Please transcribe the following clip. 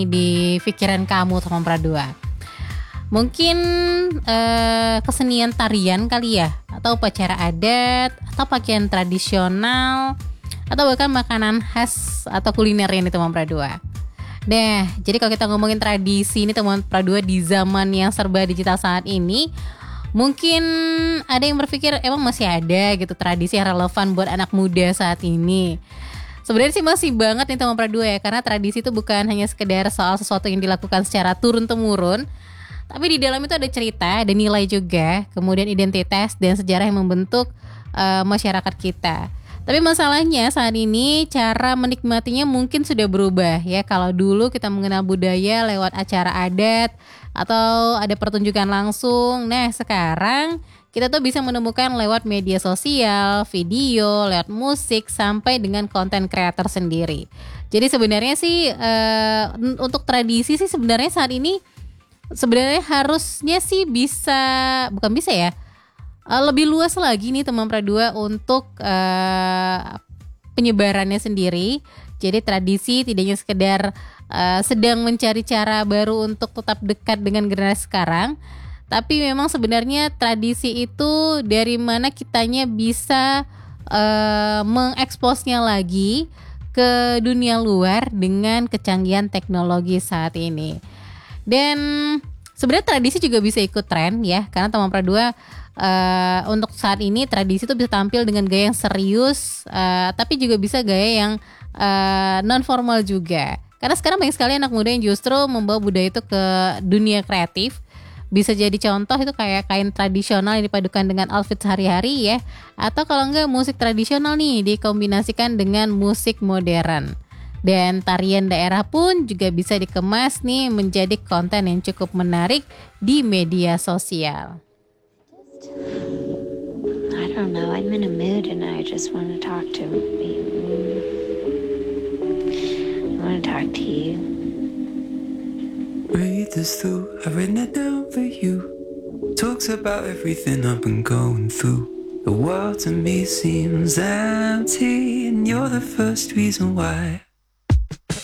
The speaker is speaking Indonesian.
di pikiran kamu teman Pradua? Mungkin kesenian tarian kali ya, atau upacara adat, atau pakaian tradisional, atau bahkan makanan khas atau kulinernya nih teman Pradua. Nah, jadi kalau kita ngomongin tradisi ini teman Pradua di zaman yang serba digital saat ini, mungkin ada yang berpikir emang masih ada gitu tradisi yang relevan buat anak muda saat ini. Sebenarnya sih masih banget nih teman Pradua ya, karena tradisi itu bukan hanya sekedar soal sesuatu yang dilakukan secara turun-temurun, tapi di dalam itu ada cerita, ada nilai juga, kemudian identitas dan sejarah yang membentuk masyarakat kita. Tapi masalahnya saat ini cara menikmatinya mungkin sudah berubah ya. Kalau dulu kita mengenal budaya lewat acara adat atau ada pertunjukan langsung. Nah sekarang kita tuh bisa menemukan lewat media sosial, video, lewat musik, sampai dengan konten kreator sendiri. Jadi sebenarnya sih untuk tradisi sih sebenarnya saat ini sebenarnya harusnya sih bukan bisa ya, lebih luas lagi nih teman Pradua untuk penyebarannya sendiri. Jadi tradisi tidak hanya sekedar sedang mencari cara baru untuk tetap dekat dengan generasi sekarang, tapi memang sebenarnya tradisi itu dari mana kitanya bisa mengeksposnya lagi ke dunia luar dengan kecanggihan teknologi saat ini. Dan sebenarnya tradisi juga bisa ikut tren ya, karena teman Pradua untuk saat ini tradisi itu bisa tampil dengan gaya yang serius, tapi juga bisa gaya yang non formal juga. Karena sekarang banyak sekali anak muda yang justru membawa budaya itu ke dunia kreatif. Bisa jadi contoh itu kayak kain tradisional yang dipadukan dengan outfit sehari-hari ya, atau kalau enggak musik tradisional nih dikombinasikan dengan musik modern. Dan tarian daerah pun juga bisa dikemas nih menjadi konten yang cukup menarik di media sosial. I don't know, I'm in a mood and I just want to talk to you. I want to talk to you. Read this through, I've written it down for you. Talks about everything I've been going through. The world to me seems empty, and you're the first reason why